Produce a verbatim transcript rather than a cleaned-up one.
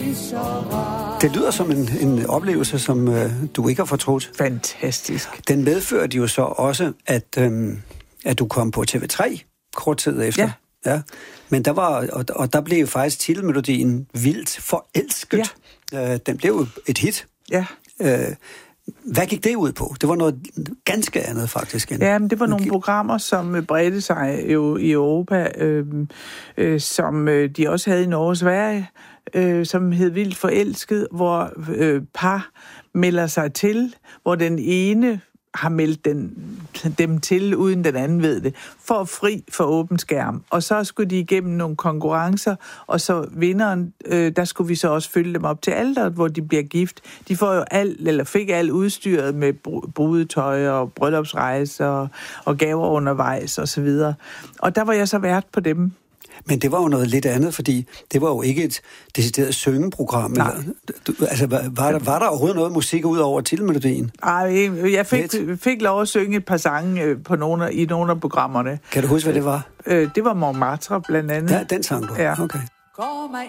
Det lyder som en, en oplevelse, som øh, du ikke har fortrudt. Fantastisk. Den medførte jo så også, at, øh, at du kom på T V tre kort tid efter. Ja. Ja. Men der var, og, og der blev jo faktisk titelmelodien Vildt Forelsket. Ja. Øh, den blev jo et hit. Ja. Øh, hvad gik det ud på? Det var noget ganske andet, faktisk. Ja, men det var nogle programmer, som bredte sig jo i Europa, øh, øh, som øh, de også havde i Norge og Sverige, øh, som hed Vildt Forelsket, hvor øh, par melder sig til, hvor den ene har meldt den, dem til, uden den anden ved det, for fri for åben skærm. Og så skulle de igennem nogle konkurrencer, og så vinderen, øh, der skulle vi så også følge dem op til alderet, hvor de bliver gift. De får jo alt, eller fik alt udstyret med brudetøj og bryllupsrejser og, og gaver undervejs og så videre. Og der var jeg så vært på dem. Men det var jo noget lidt andet, fordi det var jo ikke et decideret syngeprogram. Nej. Eller, du, altså, var der, var der overhovedet noget musik ud over titelmelodien? Ej, jeg fik, fik lov at synge et par sange på nogle, i nogle af programmerne. Kan du huske, hvad det var? Øh, det var Montmartre blandt andet. Ja, den sang du. Ja. Okay. Come